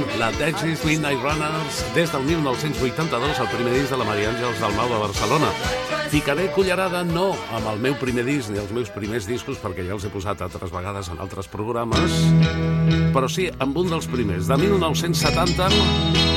la Dexys Midnight Runners, des del 1982, el primer disc de la Maria Àngels Dalmau de Barcelona. Ficaré cullerada no amb el meu primer disc ni els meus primers discos, perquè ja els he posat altres vegades en altres programes, però sí amb un dels primers, de 1970,